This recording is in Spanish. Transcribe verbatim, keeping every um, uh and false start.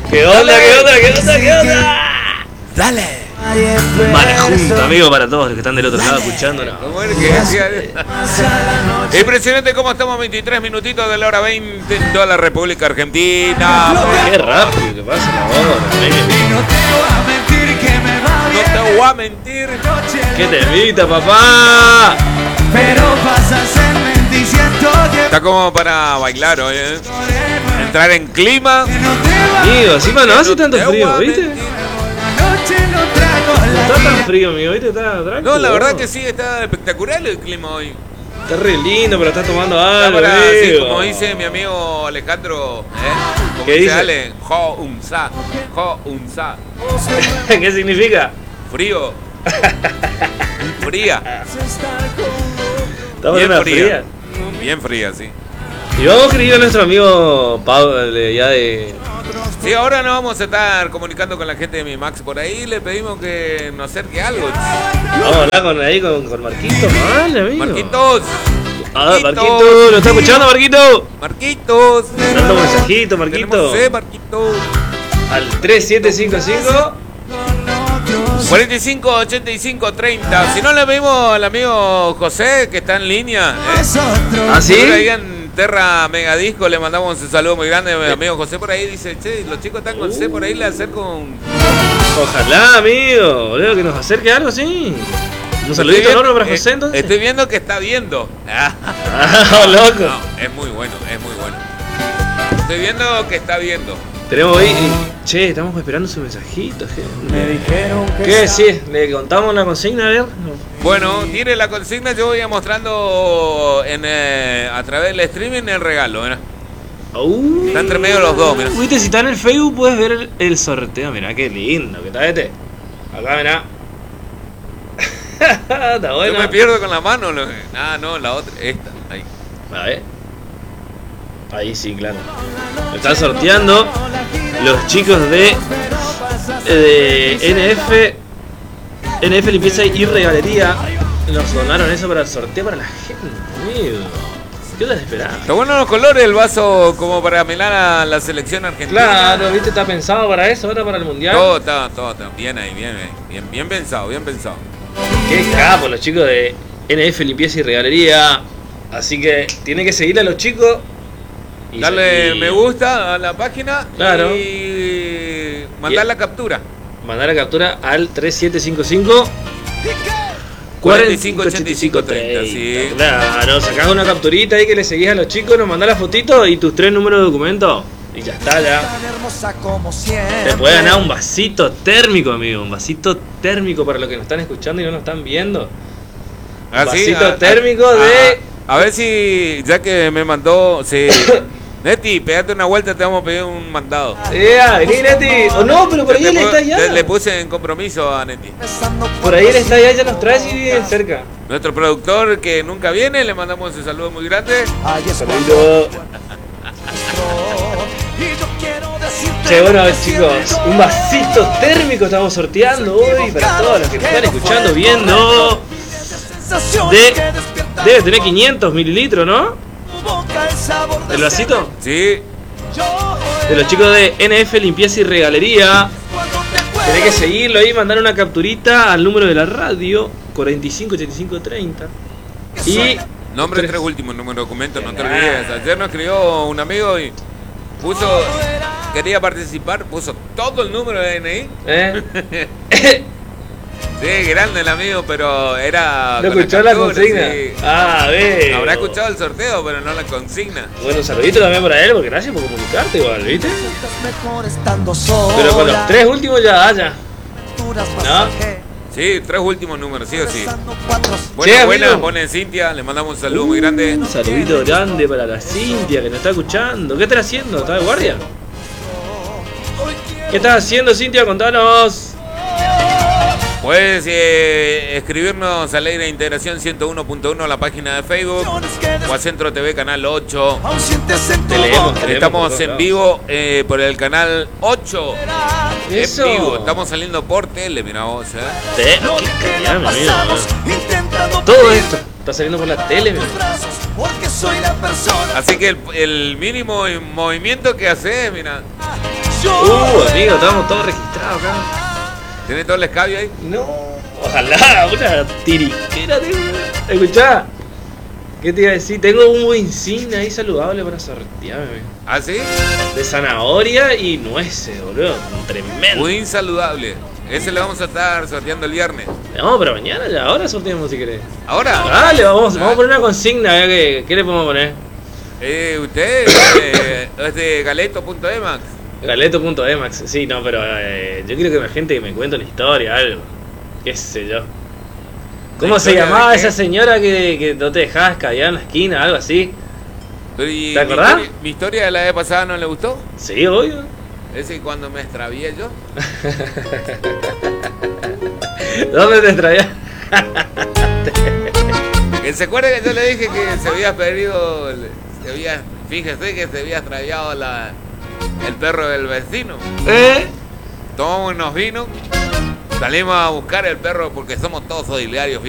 ¿Qué onda, qué onda, qué onda, qué onda? Dale. Mala junta, amigo, para todos los que están del otro lado escuchándonos. ¿Cómo es que decía? Impresionante cómo estamos, veintitrés minutitos de la hora veinte en toda la República Argentina. Qué rápido que pasa la hora, amigo. No te voy a mentir. ¿Qué te invita, papá? Pero pasas en veintisiento. Está como para bailar hoy, ¿eh? Entrar en clima. Amigo, encima no hace tanto frío, ¿viste? No está tan frío, amigo, ¿viste? Está tranquilo. No, la verdad que sí, está espectacular el clima hoy. Está re lindo, pero está tomando Está algo, para, sí, amigo. como dice mi amigo Alejandro, ¿eh? Como ¿Qué dice dice? Ale, jo un sa, jo un sa. ¿Qué significa? Frío. Fría. Estamos en Bien una fría. fría. Bien fría, sí. Y vamos a ir a nuestro amigo Pablo, ya de... Sí, ahora nos vamos a estar comunicando con la gente de Mi Max por ahí. Le pedimos que nos acerque algo. Vamos a hablar con, ahí con, con Marquito, mal, amigo. Marquitos. Ah, Marquito, ¿lo está escuchando, Marquito? Marquitos. Manda un mensajito, Marquito. Tenemos sed, Marquito. Al tres siete cinco cinco cuarenta y cinco, ochenta y cinco, treinta. Si no le pedimos al amigo José, que está en línea. ¿eh? ¿Ah, sí? Por ahí en Terra Megadisco le mandamos un saludo muy grande. Mi amigo José por ahí dice, che, los chicos están con C, por ahí le acerco un... Ojalá, amigo, boludo, que nos acerque algo así. Un saludito Estoy enorme para viendo- José, eh, entonces. Estoy viendo que está viendo. Ah, loco. No, es muy bueno, es muy bueno. Estoy viendo que está viendo. Tenemos ahí... Che, estamos esperando su mensajito, gente. Me dijeron que ¿Qué decís? ¿Le contamos la consigna? A ver. Bueno, tire la consigna, yo voy a mostrando en, eh, a través del streaming el regalo. ¿eh? Uh, Está entre medio los dos, mira. Viste, si está en el Facebook puedes ver el, el sorteo. Mirá qué lindo que está este. Acá, mirá. Está bueno. Yo me pierdo con la mano. Lo... Ah, no, la otra, esta, ahí. A ver. Ahí sí, claro. Están sorteando los chicos de, de N F N F Limpieza y Regalería. Nos donaron eso para el sorteo para la gente, amigo. ¿Qué te esperás? Está bueno los colores, el vaso como para mirar a la selección argentina. Claro, viste, está pensado para eso, ahora para el mundial. Todo está, todo está bien ahí, bien, ahí, bien, bien pensado, bien pensado. Qué capo los chicos de N F Limpieza y Regalería. Así que tienen que seguir a los chicos. Y Darle y me gusta a la página. Claro. Y mandar Y- la captura. mandar la captura al tres siete cinco cinco cuarenta y cinco, ochenta y cinco, treinta, sí. Claro, sacás una capturita ahí que le seguís a los chicos, nos mandás la fotito y tus tres números de documento. Y ya está, ya. tan hermosa como siempre. Te puede ganar un vasito térmico, amigo. Un vasito térmico para los que nos están escuchando y no nos están viendo. Ah, Un sí, vasito a- a- térmico a- de... A, a ver si, ya que me mandó, si... Neti, pegate una vuelta, te vamos a pedir un mandado. ¡Ea, vení, Neti! ¡Oh, no! Pero por ahí Te él pu- está allá. te- Le puse en compromiso a Neti. Por ahí él está allá, ya nos trae y vive cerca. Nuestro productor que nunca viene, le mandamos un saludo muy grande. Saludito. Che, bueno, chicos, un vasito térmico estamos sorteando hoy para todos los que nos están escuchando, viendo. De, debe tener quinientos mililitros, ¿no? ¿El vasito? Sí, De los chicos de N F Limpieza y Regalería. Tenés que seguirlo ahí, mandar una capturita al número de la radio cuarenta y cinco ochenta y cinco treinta. Y nombre tres- tres últimos números de documento, no te olvides. Ayer nos escribió un amigo y puso, quería participar, puso todo el número de D N I. ¿Eh? Sí, grande el amigo, pero era. ¿No con escuchó la captura, consigna? sí. Ah, a ver. Habrá escuchado el sorteo, pero no la consigna. Bueno, un saludito también para él, porque gracias por comunicarte igual, ¿viste? Mejor estando sola. Pero con los tres últimos ya haya. ¿No? Sí, tres últimos números, sí o sí. Bueno, Che, buenas, amigo. pone Cintia, le mandamos un saludo muy grande. Un saludito grande para la Cintia que nos está escuchando. ¿Qué estás haciendo? ¿Estás de guardia? ¿Qué estás haciendo, Cintia? Contanos. Puedes eh, escribirnos a Alegre Integración ciento uno punto uno a la página de Facebook o a Centro T V Canal ocho. Te leemos, te leemos por Estamos todos en lados. vivo eh, por el canal ocho. Eso. En vivo, estamos saliendo por tele, mira vos. ¿eh? Te- qué calidad, mi amigo, ¿no? Todo esto está saliendo por la tele, mi amigo. Así que el, el mínimo movimiento que haces, mira. Uh, amigo, estamos todos registrados acá. ¿Tiene todo el escabio ahí? No, ojalá, una tiriquera, tío. Escuchá. ¿Qué te iba a decir? Tengo un insignia ahí saludable para sortearme. ¿Ah, sí? De zanahoria y nueces, boludo. Tremendo. Muy insaludable. Ese lo vamos a estar sorteando el viernes. No, pero mañana ya, ahora sorteamos si querés. ¿Ahora? Dale, vamos, vamos a poner una consigna, a ver qué, qué le podemos poner. Eh, usted eh, es de galeto punto emax. Galeto.emax, sí, no, pero eh, yo quiero que la gente que me cuente una historia, algo. Qué sé yo. ¿Cómo se llamaba esa señora que, que no te dejabas callar en la esquina, algo así? Pero, ¿y ¿te acordás? Mi historia, mi historia de la vez pasada no le gustó? Sí, obvio. Ese cuando me extravié yo. ¿Dónde te extraviaste? Que se acuerda que yo le dije que se había perdido, se había, fíjese que se había extraviado la, el perro del vecino. ¿Eh? Tomamos unos vinos, salimos a buscar el perro porque somos todos solidarios.